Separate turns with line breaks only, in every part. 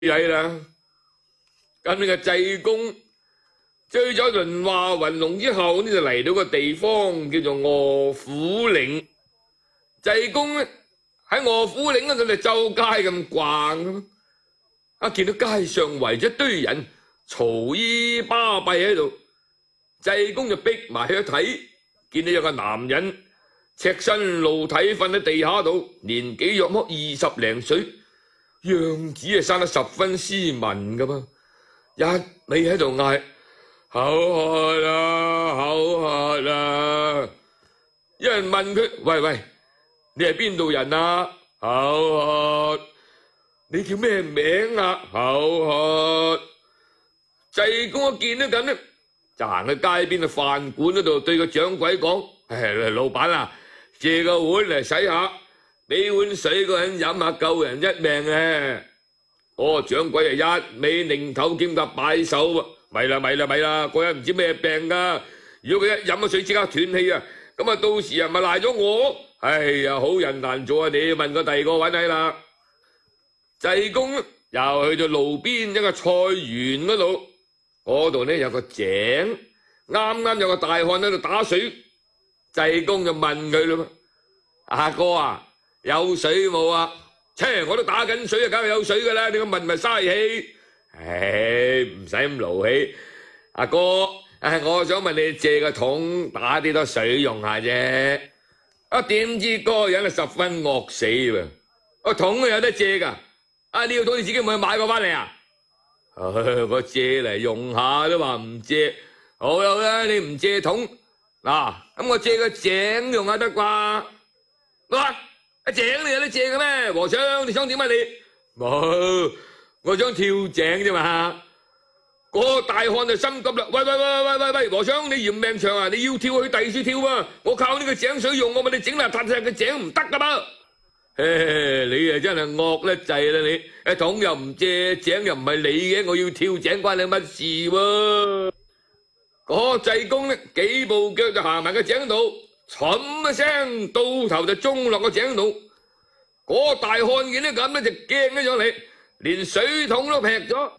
禮啦。咁呢個濟公追咗輪華雲龍之後呢，就嚟到個地方叫做臥虎嶺。濟公咧喺臥虎嶺嗰度就周街咁逛，見到街上圍咗一堆人嘈咿巴閉喺度，濟公就逼埋去一睇，見到有個男人赤身露體瞓喺地下度，年紀約莫20零歲，樣子係生得十分斯文噶噃，一味喺度嗌口渴啦，口渴啦。有人問佢：喂，你係邊度人啊？口渴。你叫咩名啊？口渴。濟公一見到咁咧，就行去街邊嘅飯館嗰度，對個掌櫃講：老闆啊，借個碗嚟洗下，俾碗水個人飲下，救人一命啊！掌櫃啊，一味擰頭兼夾擺手喎，咪啦，個人唔知咩病噶，如果佢一飲咗水即刻斷氣啊，咁啊到時啊咪賴咗我。哎呀，好人難做啊！你問個第二個位係啦。濟公又去到路邊一個菜園嗰度，嗰度呢有個井，啱啱有個大漢喺度打水。濟公就問佢啦：阿哥啊，有水冇啊？切，我都打緊水啊，梗係有水噶啦，你咁問咪嘥氣。唔使咁勞氣，阿哥，我想問你借個桶打啲多水用下啫。點知嗰個人係十分惡死喎，個桶有得借噶。呢個桶你自己唔去買過翻嚟啊？我借嚟用下都話唔借，好啦，你唔借桶嗱，咁我借個井用下得啩？井你有得借嘅咩？和尚你想點啊你？冇，我想跳井啫嘛。個大漢就心急啦，喂，和尚你嫌命長啊？你要跳去第二處跳啊？我靠呢個井水用，我問你整邋遢嘅井唔得噶噃。你啊真係惡得滯啦你！桶又唔借，井又唔係你嘅，我要跳井關你乜事喎？嗰濟公呢幾步腳就行埋個井度，唰一聲，到頭就中落個井度。嗰大漢見到咁呢就驚咗上嚟，連水桶都劈咗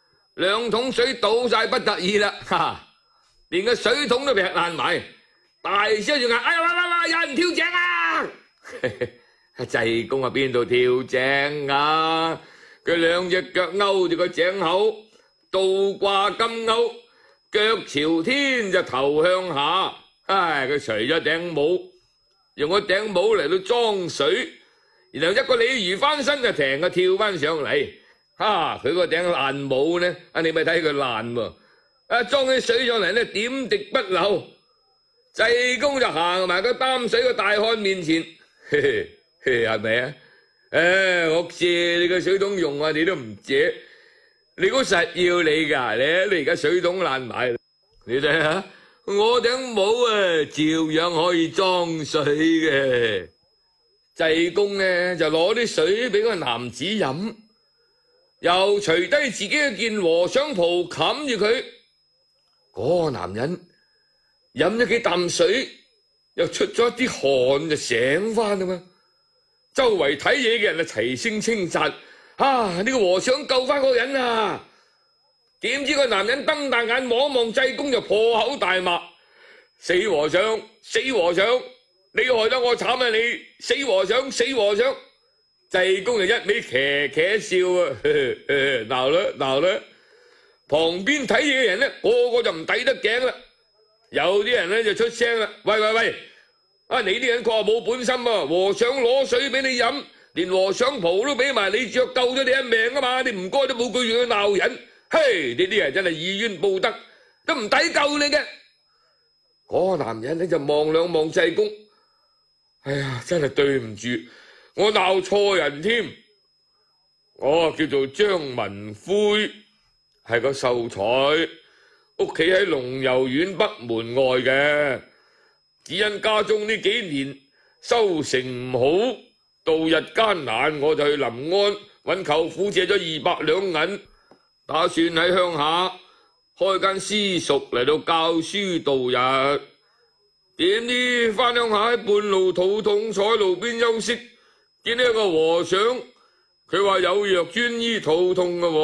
，2桶水倒晒不得已啦，連個水桶都劈爛埋，大聲就嗌：哎呀，有人跳井啊！濟公啊邊度跳井啊？佢2隻腳勾住個井口，倒掛金鈎，腳朝天就頭向下。佢除咗頂帽，用個頂帽嚟到裝水，然後一個鯉魚翻身就停個跳翻上嚟。佢個頂爛帽呢？你咪睇佢爛喎！裝起水上嚟呢，點滴不漏。濟公就行埋個擔水嘅大漢面前，係咪啊？我借你個水桶用啊，你都唔借，你估實要你噶？你而家水桶爛埋，你睇下我頂帽啊，照樣可以裝水嘅。濟公呢就攞啲水俾個男子飲，又除低自己一件和尚袍冚住佢。嗰個男人飲咗幾啖水，又出咗一啲汗，就醒翻啦嘛。周圍睇嘢嘅人就齊聲稱讚：呢個和尚救翻個人啊！點知個男人瞪大眼望一望濟公，就破口大罵：死和尚，死和尚！你害得我慘啊！你死和尚，死和尚！濟公就一味騎騎笑啊，鬧啦！旁邊睇嘢嘅人呢，個個就唔抵得頸啦。有啲人呢就出聲啦：喂！你啲人確係冇本心啊！和尚攞水俾你飲，連和尚袍都俾埋你着，救咗你一命啊嘛！你唔該都冇句住去鬧人，嘿！你啲人真係以冤報德，都唔抵救你嘅。嗰個男人呢就望兩望濟公，哎呀，真係對唔住，我鬧錯人添。我叫做張文魁，係個秀才，屋企喺龍遊縣北門外嘅。只因家中呢幾年收成唔好，度日艱難，我就去臨安揾舅父借咗200兩銀，打算喺鄉下開間私塾嚟到教書度日。點知返鄉下喺半路肚痛，坐喺路邊休息，見到一個和尚， 佢話有藥專醫肚痛嘅喎。